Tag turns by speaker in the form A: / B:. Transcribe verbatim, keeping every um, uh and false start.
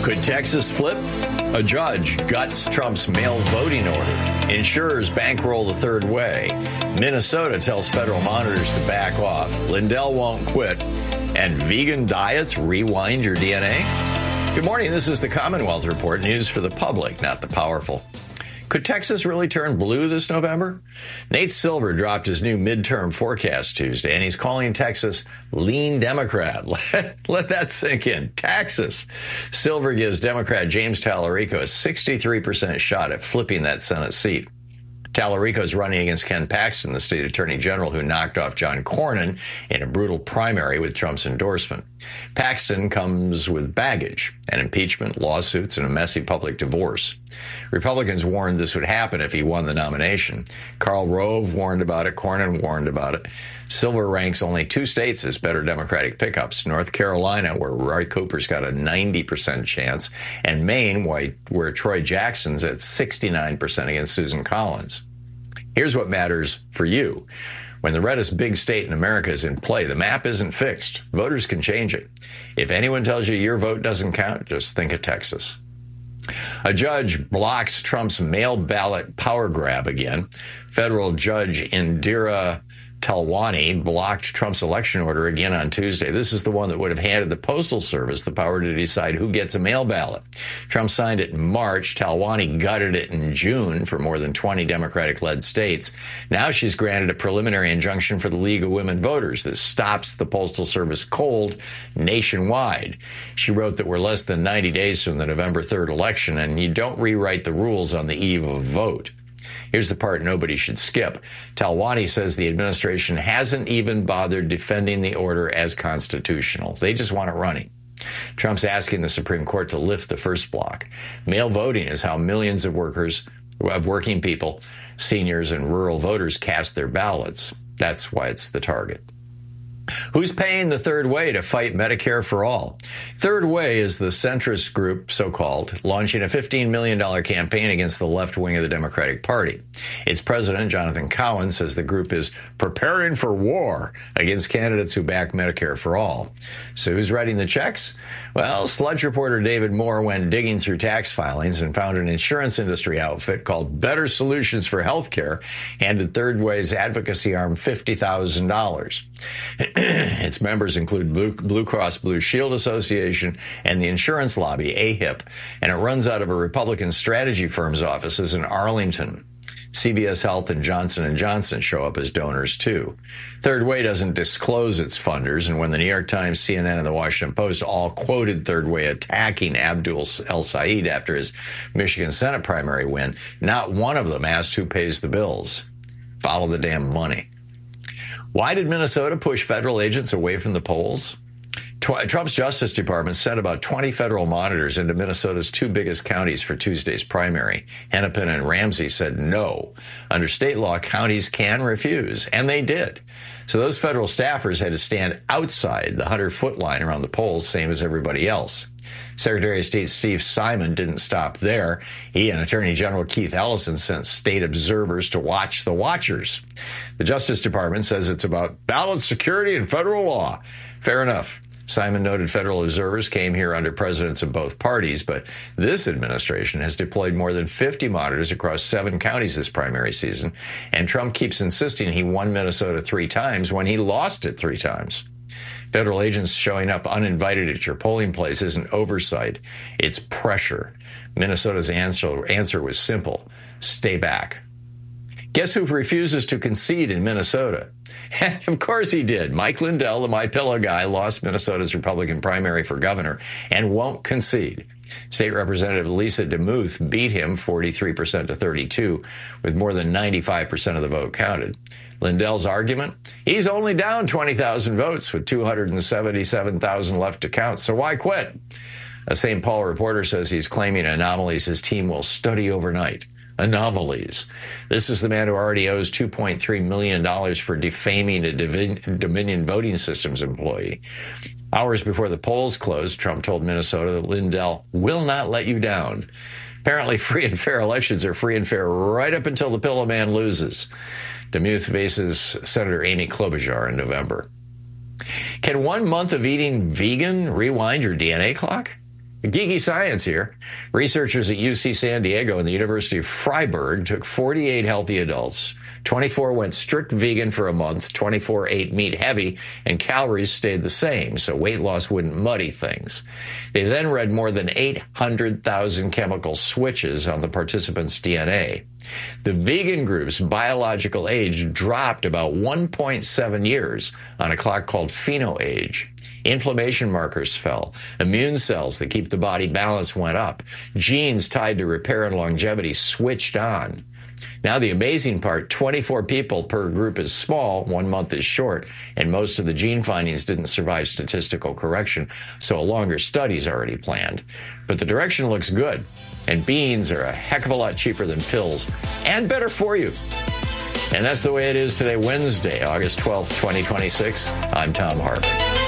A: Could Texas flip? A judge guts Trump's mail voting order. Insurers bankroll the third way. Minnesota tells federal monitors to back off. Lindell won't quit. And vegan diets rewind your D N A? Good morning. This is the Commonwealth Report, news for the public, not the powerful. Could Texas really turn blue this November? Nate Silver dropped his new midterm forecast Tuesday, and he's calling Texas lean Democrat. Let, let that sink in. Texas. Silver gives Democrat James Talarico a sixty-three percent shot at flipping that Senate seat. Talarico is running against Ken Paxton, the state attorney general who knocked off John Cornyn in a brutal primary with Trump's endorsement. Paxton comes with baggage, an impeachment, lawsuits, and a messy public divorce. Republicans warned this would happen if he won the nomination. Karl Rove warned about it. Cornyn warned about it. Silver ranks only two states as better Democratic pickups: North Carolina, where Roy Cooper's got a ninety percent chance, and Maine, where Troy Jackson's at sixty-nine percent against Susan Collins. Here's what matters for you. When the reddest big state in America is in play, the map isn't fixed. Voters can change it. If anyone tells you your vote doesn't count, just think of Texas. A judge blocks Trump's mail ballot power grab again. Federal Judge Indira Talwani blocked Trump's election order again on Tuesday. This is the one that would have handed the Postal Service the power to decide who gets a mail ballot. Trump signed it in March. Talwani gutted it in June for more than twenty Democratic-led states. Now she's granted a preliminary injunction for the League of Women Voters that stops the Postal Service cold nationwide. She wrote that we're less than ninety days from the November third election, and you don't rewrite the rules on the eve of a vote. Here's the part nobody should skip. Talwani says the administration hasn't even bothered defending the order as constitutional. They just want it running. Trump's asking the Supreme Court to lift the first block. Mail voting is how millions of workers, of working people, seniors, and rural voters cast their ballots. That's why it's the target. Who's paying the Third Way to fight Medicare for All? Third Way is the centrist group, so-called, launching a fifteen million dollars campaign against the left wing of the Democratic Party. Its president, Jonathan Cowan, says the group is preparing for war against candidates who back Medicare for All. So who's writing the checks? Well, Sludge reporter David Moore went digging through tax filings and found an insurance industry outfit called Better Solutions for Healthcare handed Third Way's advocacy arm fifty thousand dollars. Its members include Blue, Blue Cross Blue Shield Association and the insurance lobby, A H I P, and it runs out of a Republican strategy firm's offices in Arlington. C V S Health and Johnson and Johnson show up as donors, too. Third Way doesn't disclose its funders, and when the New York Times, C N N, and the Washington Post all quoted Third Way attacking Abdul El-Sayed after his Michigan Senate primary win, not one of them asked who pays the bills. Follow the damn money. Why did Minnesota push federal agents away from the polls? Trump's Justice Department sent about twenty federal monitors into Minnesota's two biggest counties for Tuesday's primary. Hennepin and Ramsey said no. Under state law, counties can refuse, and they did. So those federal staffers had to stand outside the hundred-foot line around the polls, same as everybody else. Secretary of State Steve Simon didn't stop there. He and Attorney General Keith Ellison sent state observers to watch the watchers. The Justice Department says it's about ballot security and federal law. Fair enough. Simon noted federal observers came here under presidents of both parties, but this administration has deployed more than fifty monitors across seven counties this primary season, and Trump keeps insisting he won Minnesota three times when he lost it three times. Federal agents showing up uninvited at your polling place isn't oversight, it's pressure. Minnesota's answer, answer was simple: stay back. Guess who refuses to concede in Minnesota? And of course he did. Mike Lindell, the My Pillow guy, lost Minnesota's Republican primary for governor and won't concede. State Representative Lisa DeMuth beat him forty-three percent to thirty-two, with more than ninety-five percent of the vote counted. Lindell's argument? He's only down twenty thousand votes with two hundred seventy-seven thousand left to count, so why quit? A Saint Paul reporter says he's claiming anomalies his team will study overnight. Anomalies. This is the man who already owes two point three million dollars for defaming a Dominion Voting Systems employee. Hours before the polls closed, Trump told Minnesota that Lindell will not let you down. Apparently, free and fair elections are free and fair right up until the Pillow Man loses. DeMuth faces Senator Amy Klobuchar in November. Can one month of eating vegan rewind your D N A clock? Geeky science here. Researchers at U C San Diego and the University of Freiburg took forty-eight healthy adults. twenty-four went strict vegan for a month, twenty-four ate meat heavy, and calories stayed the same, so weight loss wouldn't muddy things. They then read more than eight hundred thousand chemical switches on the participants' D N A. The vegan group's biological age dropped about one point seven years on a clock called phenoage. Inflammation markers fell. Immune cells that keep the body balanced went up. Genes tied to repair and longevity switched on. Now the amazing part, twenty-four people per group is small, one month is short, and most of the gene findings didn't survive statistical correction, so a longer study's already planned. But the direction looks good, and beans are a heck of a lot cheaper than pills, and better for you. And that's the way it is today, Wednesday, August twelfth, twenty twenty-six. I'm Thom Hartmann.